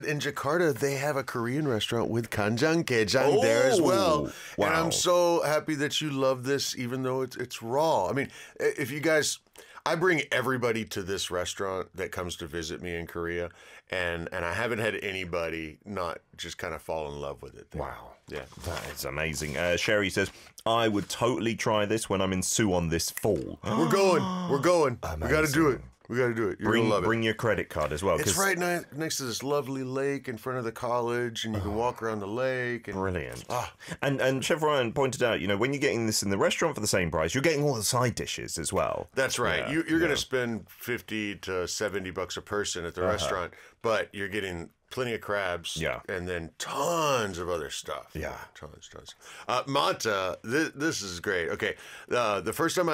In Jakarta, they have a Korean restaurant with kanjang there as well. Wow. And I'm so happy that you love this, even though it's raw. I mean, if you guys, I bring everybody to this restaurant that comes to visit me in Korea, and I haven't had anybody not just kind of fall in love with it there. Wow. Yeah. That is amazing. Sherry says, I would totally try this when I'm in Suwon this fall. We're going. Amazing. We got to do it. We got to do it. You're gonna love it. Bring your credit card as well. It's right next to this lovely lake in front of the college, and you can walk around the lake. And, brilliant. And Chef Ryan pointed out, when you're getting this in the restaurant for the same price, you're getting all the side dishes as well. That's right. Yeah, You're going to spend $50 to $70 a person at the restaurant, but you're getting plenty of crabs, and then tons of other stuff. Yeah. Tons. Mata, this is great. Okay, the first time I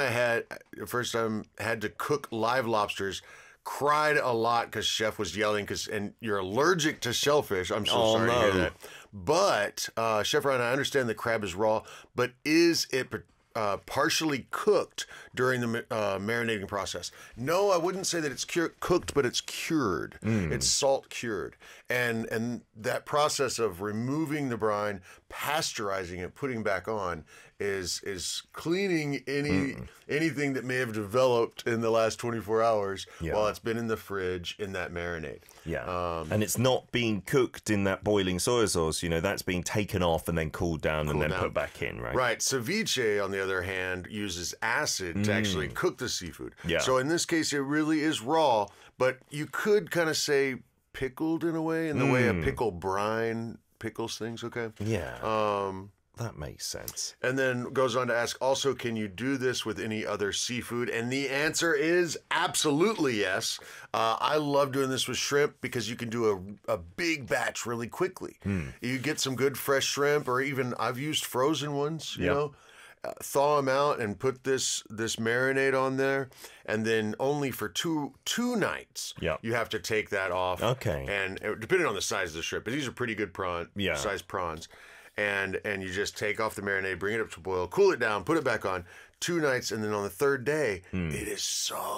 had to cook live lobsters, cried a lot because chef was yelling and you're allergic to shellfish. I'm so sorry to hear that. But Chef Ryan, I understand the crab is raw, but is it partially cooked during the marinating process? No, I wouldn't say that it's cooked, but it's cured. It's salt cured, and that process of removing the brine, pasteurizing it, putting back on is cleaning anything that may have developed in the last 24 hours while it's been in the fridge in that marinade. Yeah, and it's not being cooked in that boiling soy sauce. That's being taken off and then cooled down and then put back in, right? Right. Ceviche, on the other hand, uses acid to actually cook the seafood. Yeah. So in this case, it really is raw, but you could kind of say pickled in a way, in the way a pickle brine pickles things, okay? Yeah. That makes sense. And then goes on to ask, also, can you do this with any other seafood? And the answer is absolutely yes. I love doing this with shrimp because you can do a big batch really quickly. You get some good fresh shrimp, or even I've used frozen ones, you know. Thaw them out and put this marinade on there, and then only for two nights you have to take that off. Okay. And depending on the size of the shrimp, but these are pretty good size prawns. And you just take off the marinade, bring it up to boil, cool it down, put it back on 2 nights, and then on the third day, it is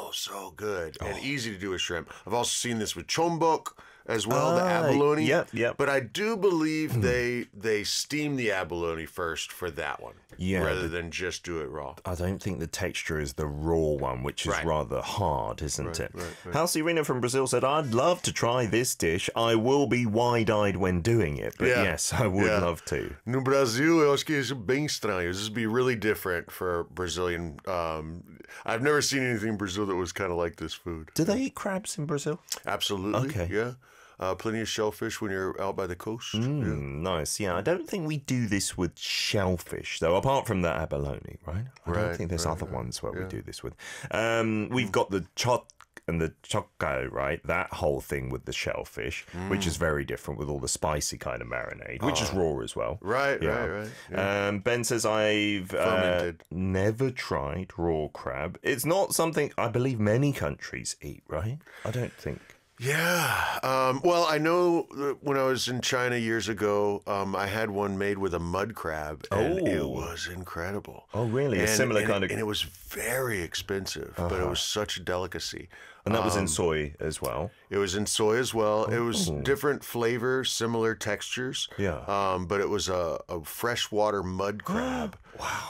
so good and easy to do with shrimp. I've also seen this with chombok as well, the abalone. Yep. But I do believe they steam the abalone first for that one, rather than just do it raw. I don't think the texture is the raw one, which is rather hard, isn't it? Right. House Irina from Brazil said, I'd love to try this dish. I will be wide-eyed when doing it, but yes, I would love to. No Brasil, eu acho que é bem estranho. This would be really different for Brazilian. I've never seen anything in Brazil that was kind of like this food. Do they eat crabs in Brazil? Absolutely. Okay. Yeah. Plenty of shellfish when you're out by the coast. Nice. Yeah, I don't think we do this with shellfish, though, apart from the abalone, right? I don't think there's other ones where we do this with. We've got the chot and the chokka, right? That whole thing with the shellfish, which is very different with all the spicy kind of marinade, which is raw as well. Right. Yeah. Ben says, I've never tried raw crab. It's not something I believe many countries eat, right? I don't think. Yeah. Well, I know that when I was in China years ago, I had one made with a mud crab, and it was incredible. Oh, really? A similar kind of... And it was very expensive, but it was such a delicacy. And that was in soy as well? It was in soy as well. It was different flavor, similar textures. Yeah. But it was a freshwater mud crab. Wow.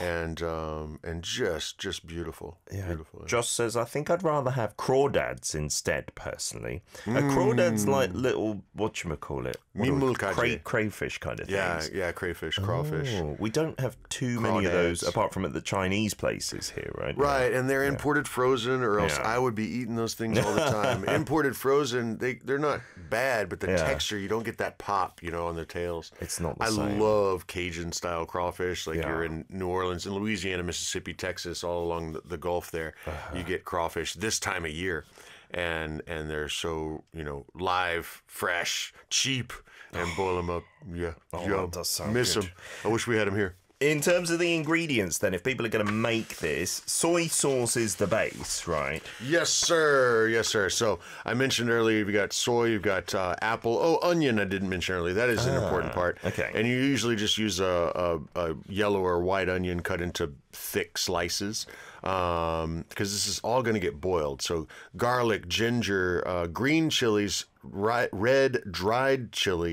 And just beautiful. Yeah. Beautiful. Josh says, I think I'd rather have crawdads instead, personally. Crawdads like little, whatchamacallit? Crayfish kind of things. Yeah, crayfish, crawfish. We don't have too many of those, apart from at the Chinese places here, right? Right, and they're imported frozen, or else I would be eating those things all the time. Imported frozen, they're not bad, but the texture, you don't get that pop, on their tails. It's not the same. I love Cajun-style crawfish, like you're in New Orleans, in Louisiana, Mississippi, Texas, all along the Gulf there. You get crawfish this time of year, and they're so, live, fresh, cheap, and boil them up. Yeah, that does sound miss good. them. I wish we had them here. In terms of the ingredients, then, if people are going to make this, soy sauce is the base, right? Yes, sir. Yes, sir. So I mentioned earlier, you've got soy, you've got apple. Oh, onion I didn't mention earlier. That is an important part. Okay. And you usually just use a yellow or white onion cut into thick slices, because this is all going to get boiled. So garlic, ginger, green chilies, red dried chili